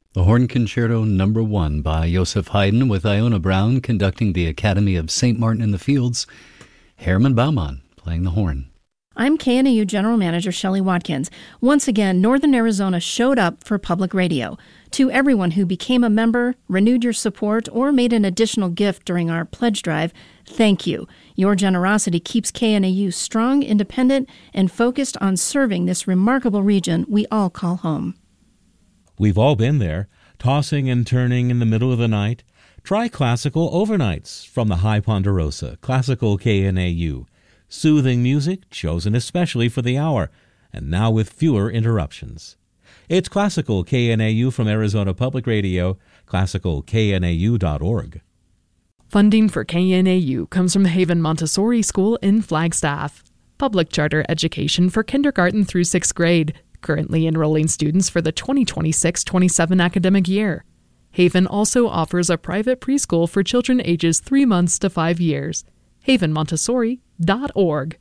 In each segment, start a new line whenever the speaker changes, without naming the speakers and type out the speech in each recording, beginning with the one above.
The Horn Concerto Number 1 by Joseph Haydn with Iona Brown conducting the Academy of St. Martin in the Fields. Herman Baumann playing the horn.
I'm KNAU General Manager Shelley Watkins. Once again, Northern Arizona showed up for public radio. To everyone who became a member, renewed your support, or made an additional gift during our pledge drive, thank you. Your generosity keeps KNAU strong, independent, and focused on serving this remarkable region we all call home.
We've all been there, tossing and turning in the middle of the night. Try Classical Overnights from the High Ponderosa, Classical KNAU. Soothing music chosen especially for the hour, and now with fewer interruptions. It's Classical KNAU from Arizona Public Radio, classicalknau.org.
Funding for KNAU comes from Haven Montessori School in Flagstaff. Public charter education for kindergarten through 6th grade, currently enrolling students for the 2026-27 academic year. Haven also offers a private preschool for children ages 3 months to 5 years. havenmontessori.org.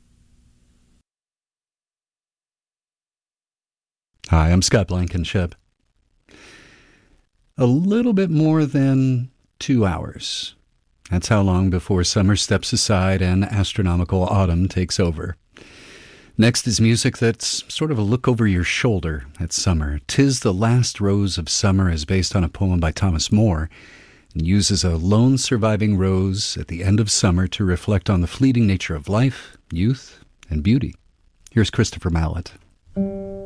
Hi, I'm Scott Blankenship. A little bit more than 2 hours. That's how long before summer steps aside and astronomical autumn takes over. Next is music that's sort of a look over your shoulder at summer. "'Tis the Last Rose of Summer" is based on a poem by Thomas Moore and uses a lone surviving rose at the end of summer to reflect on the fleeting nature of life, youth, and beauty. Here's Christopher Mallet.